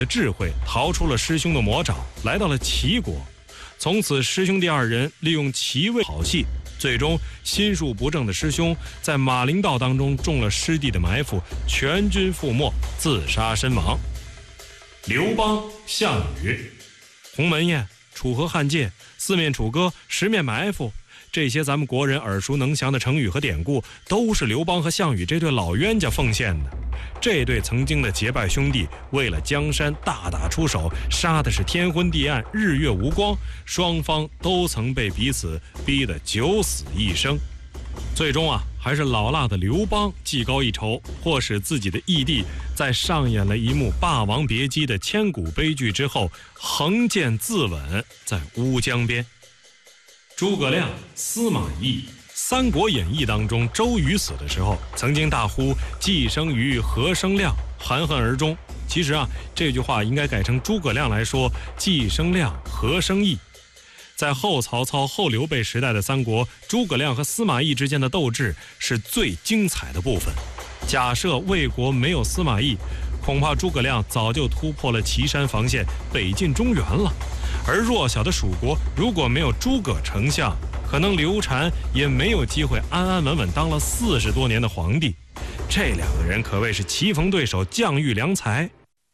智慧逃出了师兄的魔爪，来到了齐国。从此师兄弟二人利用齐魏好戏，最终心术不正的师兄在马陵道当中中了师弟的埋伏，全军覆没，自杀身亡。刘邦、项羽、鸿门宴、楚河汉界、四面楚歌、十面埋伏，这些咱们国人耳熟能详的成语和典故，都是刘邦和项羽这对老冤家奉献的。这对曾经的结拜兄弟，为了江山大打出手，杀的是天昏地暗，日月无光，双方都曾被彼此逼得九死一生。最终还是老辣的刘邦技高一筹，迫使自己的义弟在上演了一幕《霸王别姬》的千古悲剧之后，横剑自刎在乌江边。诸葛亮、司马懿，《三国演义》当中，周瑜死的时候，曾经大呼“既生瑜，何生亮”，含恨而终。其实这句话应该改成诸葛亮来说“既生亮，何生义”。在后曹操、后刘备时代的三国，诸葛亮和司马懿之间的斗智是最精彩的部分。假设魏国没有司马懿，恐怕诸葛亮早就突破了岐山防线，北进中原了。而弱小的蜀国如果没有诸葛丞相，可能刘禅也没有机会安安稳稳当了40多年的皇帝。这两个人可谓是棋逢对手，将遇良才。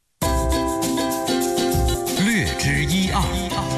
略知一二。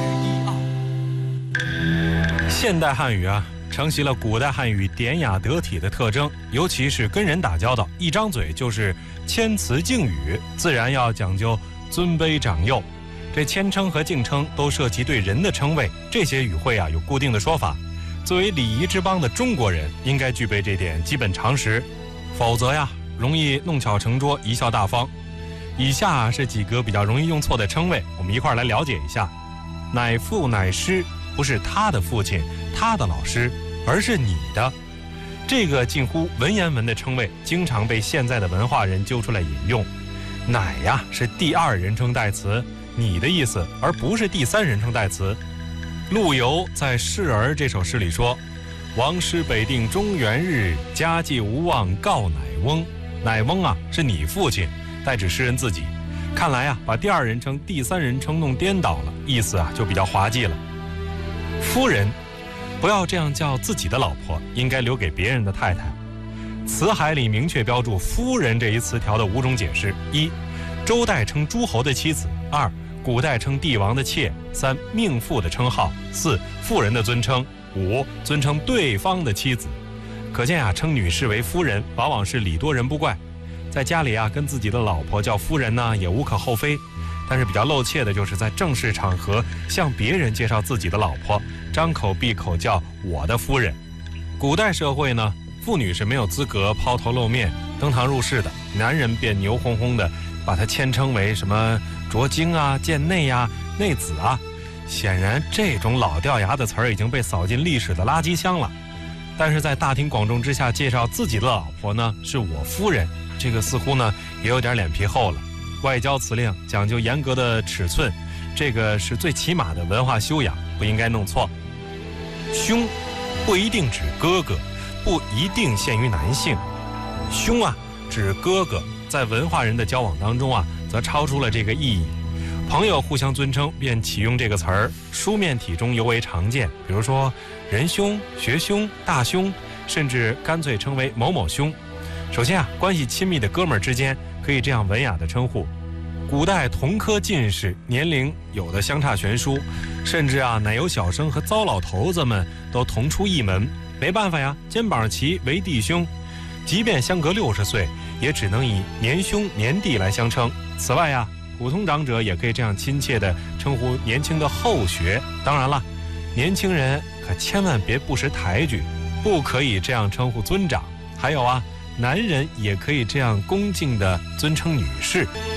现代汉语承袭了古代汉语典雅得体的特征，尤其是跟人打交道，一张嘴就是谦辞敬语，自然要讲究尊卑长幼。这谦称和敬称都涉及对人的称谓，这些语汇有固定的说法。作为礼仪之邦的中国人，应该具备这点基本常识，否则容易弄巧成拙，贻笑大方。以下是几个比较容易用错的称谓，我们一块儿来了解一下。乃父乃师，不是他的父亲、他的老师，而是你的。这个近乎文言文的称谓，经常被现在的文化人揪出来引用。乃是第二人称代词，你的意思，而不是第三人称代词。陆游在《示儿》这首诗里说：“王师北定中原日，家祭无忘告乃翁。”乃翁是你父亲，代指诗人自己。看来把第二人称、第三人称弄颠倒了，意思就比较滑稽了。夫人，不要这样叫自己的老婆，应该留给别人的太太。辞海里明确标注夫人这一词条的5种解释：一、周代称诸侯的妻子；二、古代称帝王的妾；三、命妇的称号；四、妇人的尊称；五、尊称对方的妻子。可见称女士为夫人，往往是礼多人不怪。在家里跟自己的老婆叫夫人呢，也无可厚非。但是比较露怯的就是在正式场合向别人介绍自己的老婆，张口闭口叫我的夫人。古代社会呢，妇女是没有资格抛头露面、登堂入室的，男人便牛哄哄的把她谦称为什么拙精贱内内子显然这种老掉牙的词儿已经被扫进历史的垃圾箱了。但是在大庭广众之下介绍自己的老婆呢，是我夫人，这个似乎呢也有点脸皮厚了。外交辞令讲究严格的尺寸，这个是最起码的文化修养，不应该弄错。兄不一定指哥哥，不一定限于男性。兄指哥哥，在文化人的交往当中则超出了这个意义。朋友互相尊称便启用这个词儿，书面体中尤为常见，比如说仁兄、学兄、大兄，甚至干脆称为某某兄。首先关系亲密的哥们儿之间可以这样文雅的称呼。古代同科进士年龄有的相差悬殊，甚至乃有小生和糟老头子们都同出一门，没办法肩膀齐为弟兄。即便相隔60岁，也只能以年兄年弟来相称。此外普通长者也可以这样亲切地称呼年轻的后学。当然了，年轻人可千万别不识抬举，不可以这样称呼尊长。还有男人也可以这样恭敬地尊称女士。